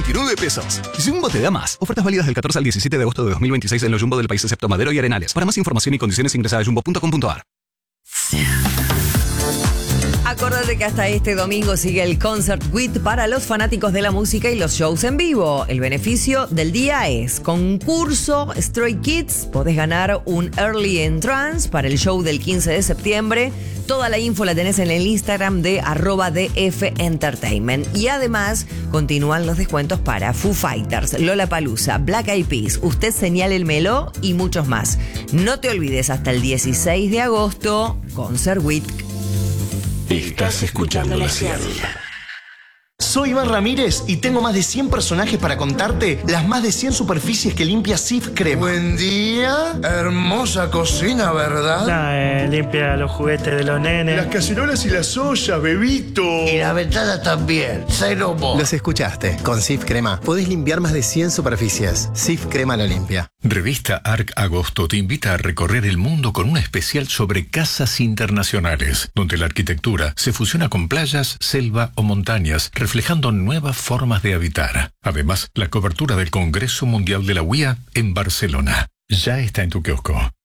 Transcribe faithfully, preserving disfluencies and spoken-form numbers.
veintinueve pesos. Jumbo te da más. Ofertas válidas del catorce al diecisiete de agosto de dos mil veintiséis en los Jumbo del país excepto Madero y Arenales. Para más información y condiciones ingresa a jumbo punto com punto a r. Acordate que hasta este domingo sigue el Concert With para los fanáticos de la música y los shows en vivo. El beneficio del día es concurso Stray Kids. Podés ganar un Early Entrance para el show del quince de septiembre. Toda la info la tenés en el Instagram de arroba D F Entertainment. Y además continúan los descuentos para Foo Fighters, Lollapalooza, Black Eyed Peas, Usted Señale el Meló y muchos más. No te olvides, hasta el dieciséis de agosto, Concert With. Estás escuchando la ciencia. Soy Iván Ramírez y tengo más de cien personajes para contarte las más de cien superficies que limpia Cif Crema. Buen día, hermosa cocina, ¿verdad? Ah, eh, limpia los juguetes de los nenes. Las cacerolas y las ollas, bebito. Y la ventana también, cero mo. Los escuchaste, con Cif Crema podés limpiar más de cien superficies. Cif Crema lo limpia. Revista Arc Agosto te invita a recorrer el mundo con un especial sobre casas internacionales, donde la arquitectura se fusiona con playas, selva o montañas, reflejando nuevas formas de habitar. Además, la cobertura del Congreso Mundial de la U I A en Barcelona. Ya está en tu kiosco.